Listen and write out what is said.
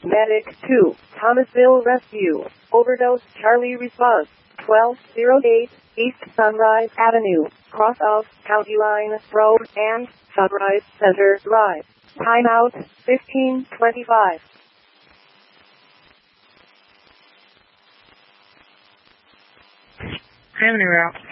Medic 2, Thomasville Rescue. Overdose Charlie response. 1208 East Sunrise Avenue, cross of County Line Road and Sunrise Center Drive. Timeout 15:25. Henry out.